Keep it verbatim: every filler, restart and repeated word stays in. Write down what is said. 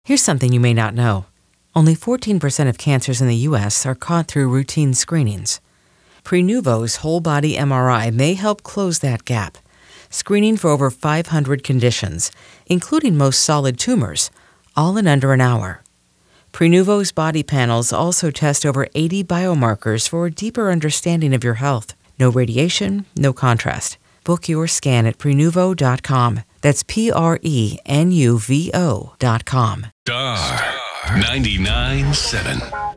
Here's something you may not know. Only fourteen percent of cancers in the U S are caught through routine screenings. Prenuvo's whole-body M R I may help close that gap, screening for over five hundred conditions, including most solid tumors, all in under an hour. Prenuvo's body panels also test over eighty biomarkers for a deeper understanding of your health. No radiation, no contrast. Book your scan at Prenuvo dot com. That's P R E N U V O dot com. Star ninety-nine point seven.